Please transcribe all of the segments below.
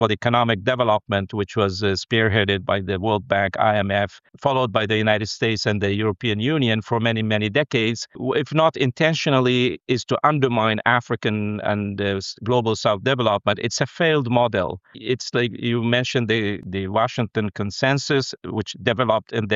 for economic development, which was spearheaded by the World Bank, IMF, followed by the United States and the European Union for many, many decades, if not intentionally, is to undermine African and global South development. It's a failed model. It's like you mentioned the Washington Consensus, which developed in the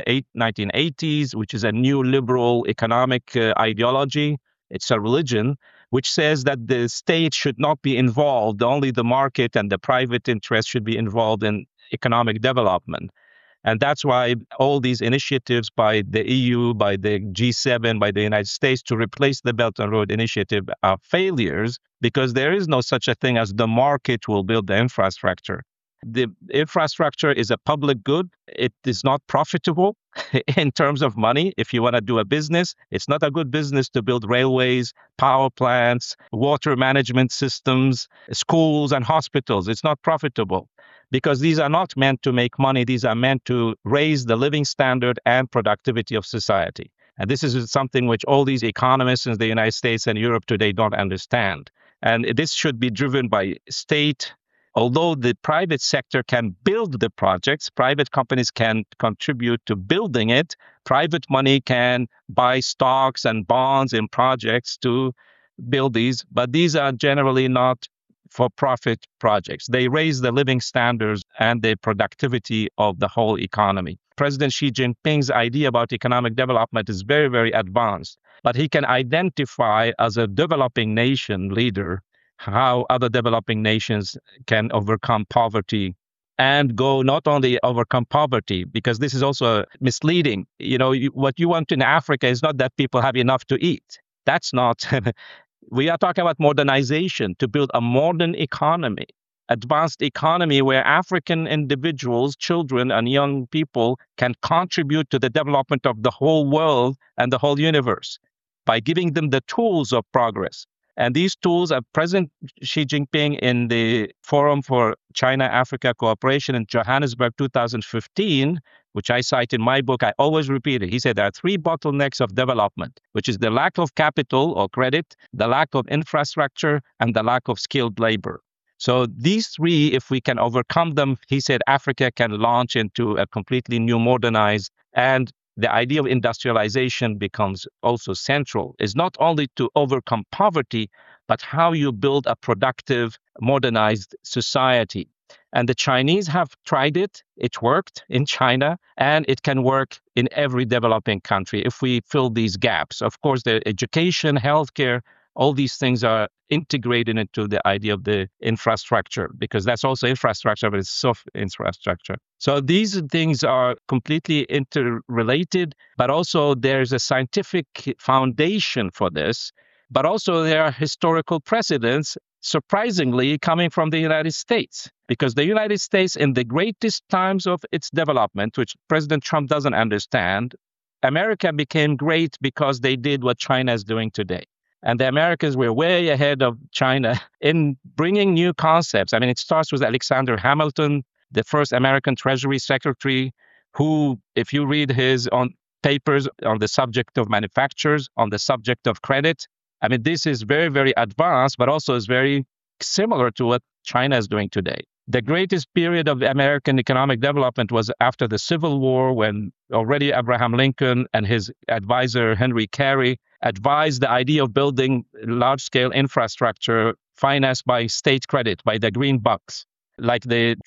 1980s, which is a new liberal economic ideology. It's a religion which says that the state should not be involved, only the market and the private interest should be involved in economic development. And that's why all these initiatives by the EU, by the G7, by the United States to replace the Belt and Road Initiative are failures because there is no such a thing as the market will build the infrastructure. The infrastructure is a public good. It is not profitable in terms of money. If you want to do a business, it's not a good business to build railways, power plants, water management systems, schools, and hospitals. It's not profitable because these are not meant to make money. These are meant to raise the living standard and productivity of society. And this is something which all these economists in the United States and Europe today don't understand. And this should be driven by state. Although the private sector can build the projects, private companies can contribute to building it, private money can buy stocks and bonds in projects to build these, but these are generally not for-profit projects. They raise the living standards and the productivity of the whole economy. President Xi Jinping's idea about economic development is very, very advanced, but he can identify as a developing nation leader how other developing nations can overcome poverty and go not only overcome poverty, because this is also misleading. What you want in Africa is not that people have enough to eat. That's not. We are talking about modernization to build a modern economy, advanced economy where African individuals, children, and young people can contribute to the development of the whole world and the whole universe by giving them the tools of progress. And these tools are President Xi Jinping in the Forum for China-Africa Cooperation in Johannesburg 2015, which I cite in my book. I always repeat it. He said there are three bottlenecks of development, which is the lack of capital or credit, the lack of infrastructure, and the lack of skilled labor. So these three, if we can overcome them, he said Africa can launch into a completely new modernized, and the idea of industrialization becomes also central. Is not only to overcome poverty, but how you build a productive, modernized society. And the Chinese have tried it. It worked in China, and it can work in every developing country if we fill these gaps. Of course, the education, healthcare, all these things are integrated into the idea of the infrastructure, because that's also infrastructure, but it's soft infrastructure. So these things are completely interrelated, but also there's a scientific foundation for this, but also there are historical precedents, surprisingly, coming from the United States, because the United States, in the greatest times of its development, which President Trump doesn't understand, America became great because they did what China is doing today. And the Americans were way ahead of China in bringing new concepts. I mean, it starts with Alexander Hamilton, the first American Treasury Secretary, who, if you read his on papers on the subject of manufacturers, on the subject of credit, I mean, this is very, very advanced, but also is very similar to what China is doing today. The greatest period of American economic development was after the Civil War, when already Abraham Lincoln and his advisor, Henry Carey, advised the idea of building large-scale infrastructure financed by state credit, by the green bucks, like the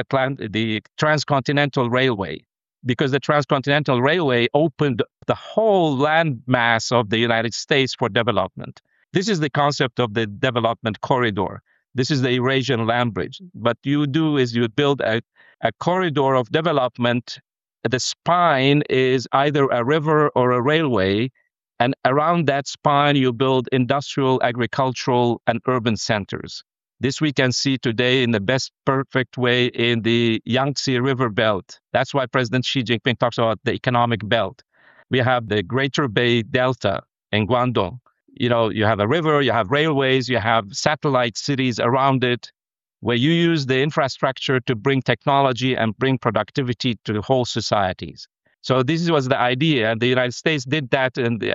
Transcontinental Railway, because the Transcontinental Railway opened the whole land mass of the United States for development. This is the concept of the development corridor. This is the Eurasian land bridge. What you do is you build a corridor of development. The spine is either a river or a railway. And around that spine, you build industrial, agricultural, and urban centers. This we can see today in the best perfect way in the Yangtze River Belt. That's why President Xi Jinping talks about the economic belt. We have the Greater Bay Delta in Guangdong. You have a river, you have railways, you have satellite cities around it, where you use the infrastructure to bring technology and bring productivity to whole societies. So this was the idea. The United States did that in the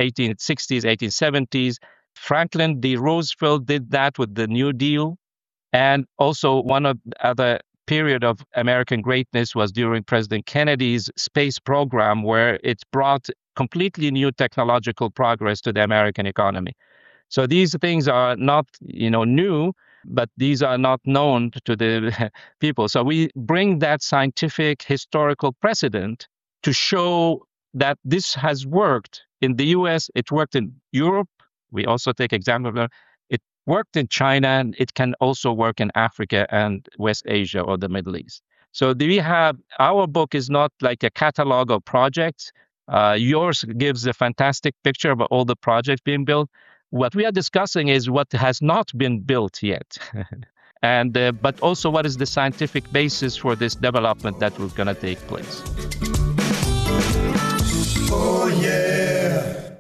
1860s, 1870s. Franklin D. Roosevelt did that with the New Deal. And also one of the other period of American greatness was during President Kennedy's space program, where it brought completely new technological progress to the American economy. So these things are not, new, but these are not known to the people. So we bring that scientific historical precedent to show that this has worked in the US, it worked in Europe. We also take example of it worked in China, and it can also work in Africa and West Asia or the Middle East. So do we have our book is not like a catalog of projects. Yours gives a fantastic picture of all the projects being built. What we are discussing is what has not been built yet. And but also what is the scientific basis for this development that was going to take place. Oh, yeah.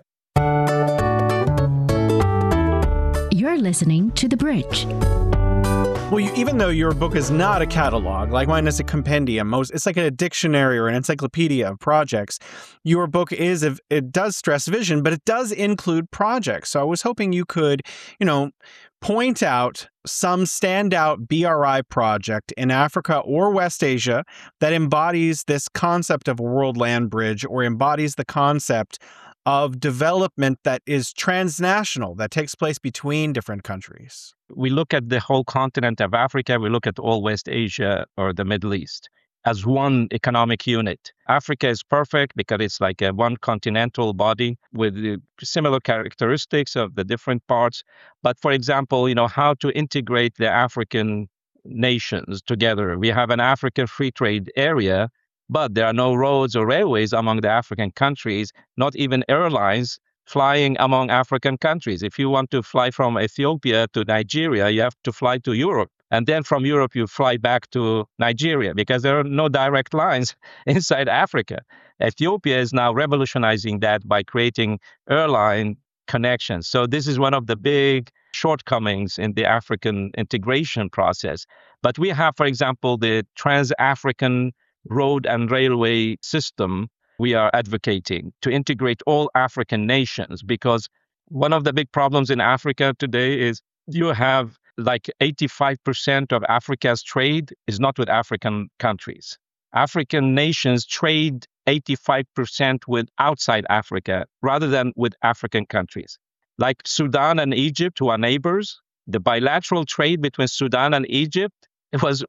You're listening to The Bridge. Well, even though your book is not a catalog, like mine is a compendium, it's like a dictionary or an encyclopedia of projects. Your book it does stress vision, but it does include projects. So I was hoping you could, point out some standout BRI project in Africa or West Asia that embodies this concept of a world land bridge, or embodies the concept of development that is transnational, that takes place between different countries. We look at the whole continent of Africa, we look at all West Asia or the Middle East as one economic unit. Africa is perfect because it's like a one continental body with similar characteristics of the different parts. But for example, how to integrate the African nations together. We have an African free trade area, but there are no roads or railways among the African countries, not even airlines flying among African countries. If you want to fly from Ethiopia to Nigeria, you have to fly to Europe. And then from Europe, you fly back to Nigeria because there are no direct lines inside Africa. Ethiopia is now revolutionizing that by creating airline connections. So this is one of the big shortcomings in the African integration process. But we have, for example, the Trans-African road and railway system we are advocating to integrate all African nations, because one of the big problems in Africa today is you have like 85% of Africa's trade is not with African countries. African nations trade 85% with outside Africa rather than with African countries. Like Sudan and Egypt, who are neighbors, the bilateral trade between Sudan and Egypt, it was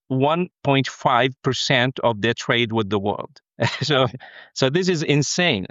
1.5% of their trade with the world. So this is insane.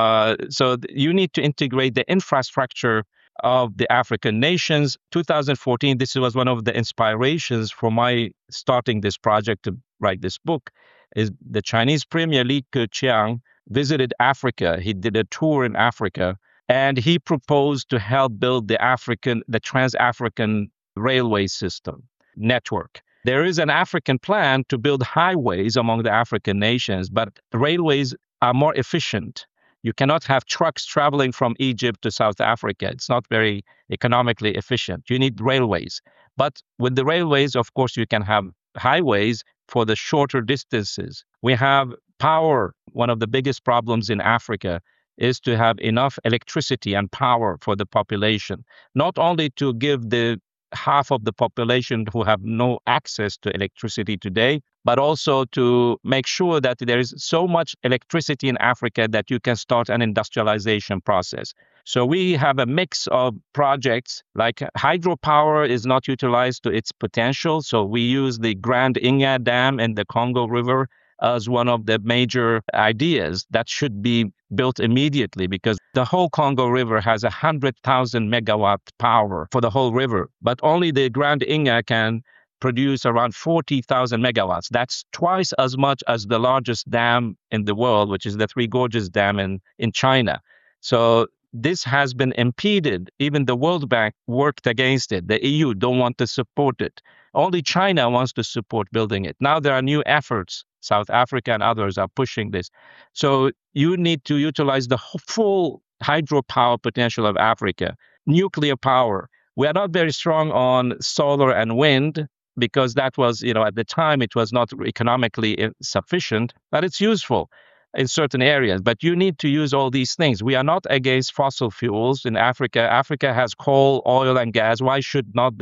So you need to integrate the infrastructure of the African nations. 2014, this was one of the inspirations for my starting this project to write this book, is the Chinese Premier Li Keqiang visited Africa. He did a tour in Africa, and he proposed to help build the Trans-African railway system network. There is an African plan to build highways among the African nations, but railways are more efficient. You cannot have trucks traveling from Egypt to South Africa. It's not very economically efficient. You need railways. But with the railways, of course, you can have highways for the shorter distances. We have power. One of the biggest problems in Africa is to have enough electricity and power for the population, not only to give the half of the population who have no access to electricity today, but also to make sure that there is so much electricity in Africa that you can start an industrialization process. So we have a mix of projects, like hydropower is not utilized to its potential. So we use the Grand Inga Dam in the Congo River as one of the major ideas that should be built immediately, because the whole Congo River has 100,000 megawatt power for the whole river, but only the Grand Inga can produce around 40,000 megawatts. That's twice as much as the largest dam in the world, which is the Three Gorges Dam in China. So this has been impeded. Even the World Bank worked against it. The EU don't want to support it. Only China wants to support building it. Now there are new efforts. South Africa and others are pushing this. So you need to utilize the full hydropower potential of Africa. Nuclear power. We are not very strong on solar and wind because that was, at the time, it was not economically sufficient, but it's useful in certain areas. But you need to use all these things. We are not against fossil fuels in Africa. Africa has coal, oil, and gas. Why should not they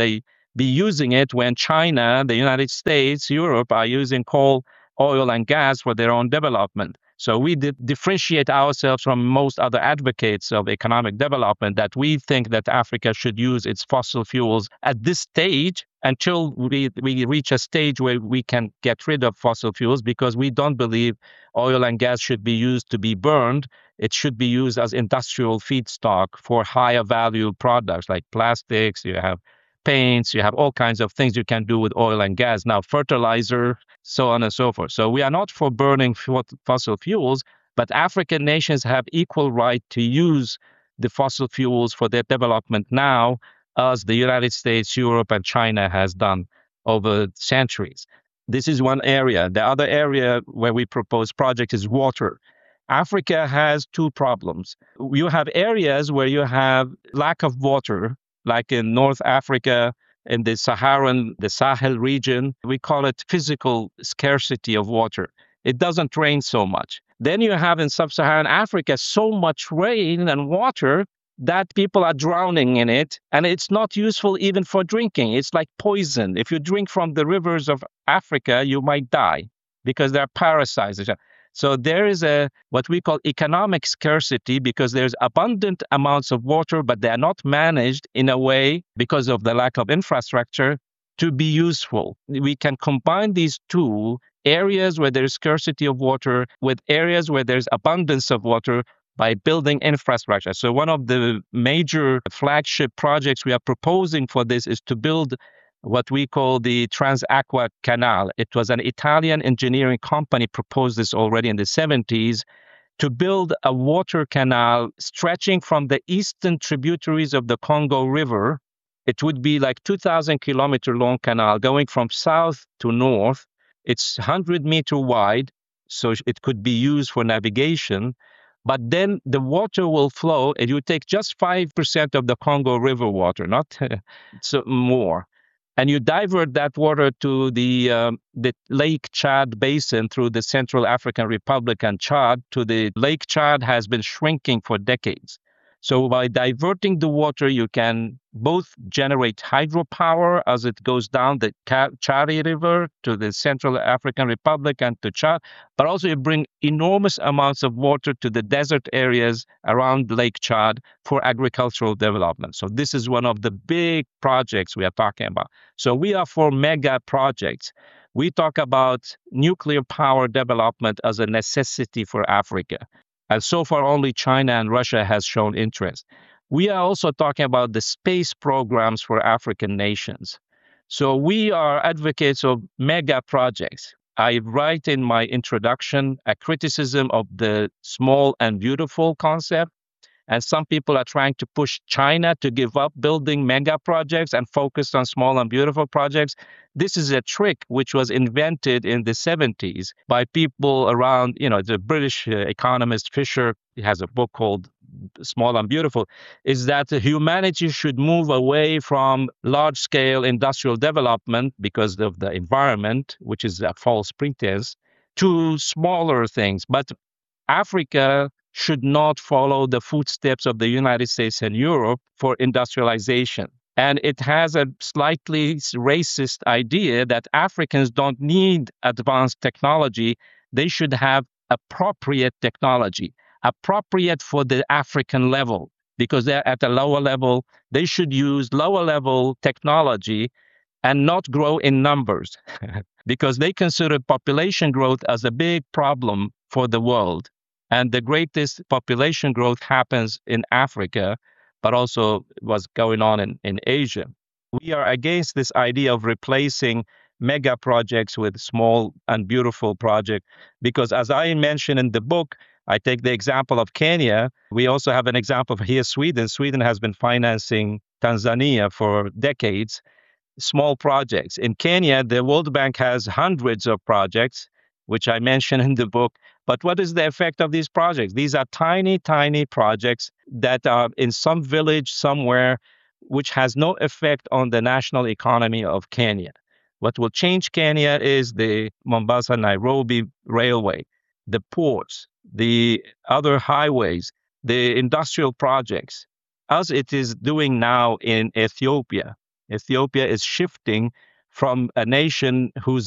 be using it when China, the United States, Europe are using coal, oil, and gas for their own development. So we differentiate ourselves from most other advocates of economic development that we think that Africa should use its fossil fuels at this stage until we reach a stage where we can get rid of fossil fuels, because we don't believe oil and gas should be used to be burned. It should be used as industrial feedstock for higher value products like plastics. You have paints, you have all kinds of things you can do with oil and gas. Now, fertilizer, so on and so forth. So we are not for burning fossil fuels, but African nations have equal right to use the fossil fuels for their development now, as the United States, Europe, and China has done over centuries. This is one area. The other area where we propose project is water. Africa has two problems. You have areas where you have lack of water, like in North Africa, in the Sahel region. We call it physical scarcity of water. It doesn't rain so much. Then you have in sub-Saharan Africa so much rain and water that people are drowning in it, and it's not useful even for drinking. It's like poison. If you drink from the rivers of Africa, you might die because there are parasites. So there is what we call economic scarcity, because there's abundant amounts of water, but they are not managed in a way, because of the lack of infrastructure, to be useful. We can combine these two areas where there's scarcity of water with areas where there's abundance of water by building infrastructure. So one of the major flagship projects we are proposing for this is to build what we call the Trans-Acqua Canal. It was an Italian engineering company proposed this already in the 70s, to build a water canal stretching from the eastern tributaries of the Congo River. It would be like 2,000-kilometer long canal going from south to north. It's 100-meter wide, so it could be used for navigation. But then the water will flow, and you take just 5% of the Congo River water, not so more. And you divert that water to the Lake Chad basin through the Central African Republic and Chad. To the Lake Chad has been shrinking for decades. So by diverting the water, you can both generate hydropower as it goes down the Chari River to the Central African Republic and to Chad, but also you bring enormous amounts of water to the desert areas around Lake Chad for agricultural development. So this is one of the big projects we are talking about. So we are for mega projects. We talk about nuclear power development as a necessity for Africa. And so far, only China and Russia has shown interest. We are also talking about the space programs for African nations. So we are advocates of mega projects. I write in my introduction a criticism of the small and beautiful concept. And some people are trying to push China to give up building mega projects and focus on small and beautiful projects. This is a trick which was invented in the 70s by people around, the British economist Fisher. He has a book called Small and Beautiful, is that humanity should move away from large-scale industrial development because of the environment, which is a false pretense, to smaller things. But Africa should not follow the footsteps of the United States and Europe for industrialization. And it has a slightly racist idea that Africans don't need advanced technology. They should have appropriate technology, appropriate for the African level, because they're at a lower level. They should use lower level technology and not grow in numbers because they consider population growth as a big problem for the world. And the greatest population growth happens in Africa, but also was going on in Asia. We are against this idea of replacing mega projects with small and beautiful projects, because as I mentioned in the book, I take the example of Kenya. We also have an example of here, Sweden. Sweden has been financing Tanzania for decades, small projects. In Kenya, the World Bank has hundreds of projects, which I mentioned in the book. But what is the effect of these projects? These are tiny, tiny projects that are in some village somewhere, which has no effect on the national economy of Kenya. What will change Kenya is the Mombasa-Nairobi railway, the ports, the other highways, the industrial projects, as it is doing now in Ethiopia. Ethiopia is shifting from a nation whose